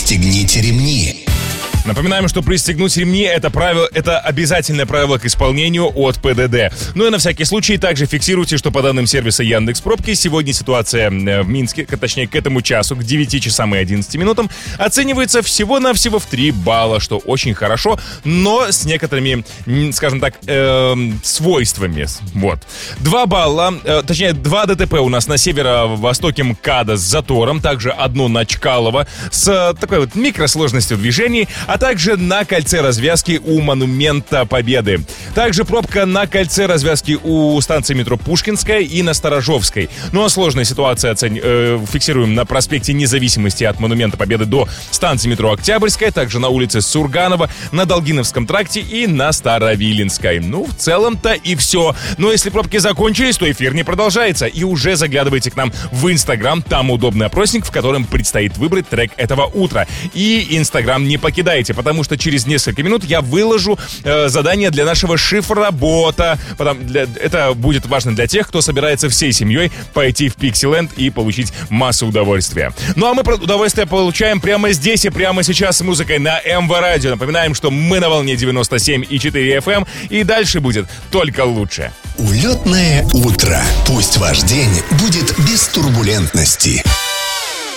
Пристегните ремни. Напоминаем, что пристегнуть ремни это обязательное правило к исполнению от ПДД. Ну и на всякий случай также фиксируйте, что по данным сервиса Яндекс.Пробки сегодня ситуация в Минске, точнее к этому часу, к 9 часам и 11 минутам, оценивается всего-навсего в 3 балла, что очень хорошо, но с некоторыми, скажем так, свойствами. Вот. 2 балла, точнее 2 ДТП у нас на северо-востоке МКАДа с затором, также одно на Чкалова с такой вот микросложностью движений, а также на кольце развязки у Монумента Победы. Также пробка на кольце развязки у станции метро Пушкинская и на Сторожовской. Ну а сложная ситуация фиксируем на проспекте Независимости от Монумента Победы до станции метро Октябрьская, также на улице Сурганова, на Долгиновском тракте и на Старовиленской. Ну, в целом-то и все. Но если пробки закончились, то эфир не продолжается. И уже заглядывайте к нам в Инстаграм, там удобный опросник, в котором предстоит выбрать трек этого утра. И Инстаграм не покидайте, потому что через несколько минут я выложу задание для нашего шифробота. Это будет важно для тех, кто собирается всей семьей пойти в Пикселенд и получить массу удовольствия. Ну а мы удовольствие получаем прямо здесь и прямо сейчас с музыкой на МВ Радио. Напоминаем, что мы на волне 97,4 FM, и дальше будет только лучше. Улетное утро. Пусть ваш день будет без турбулентности.